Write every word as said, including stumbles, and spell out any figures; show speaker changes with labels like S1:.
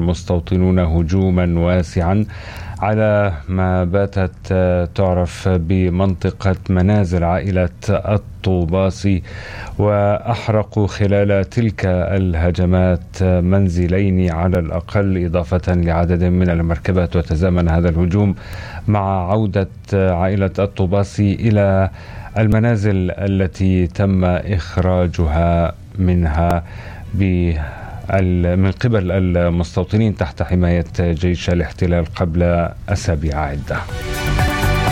S1: المستوطنون هجوما واسعا على ما باتت تعرف بمنطقة منازل عائلة الطوباسي، وأحرقوا خلال تلك الهجمات منزلين على الأقل إضافة لعدد من المركبات. وتزامن هذا الهجوم مع عودة عائلة الطوباسي إلى المنازل التي تم إخراجها منها من قبل المستوطنين تحت حماية جيش الاحتلال قبل أسابيع عدة.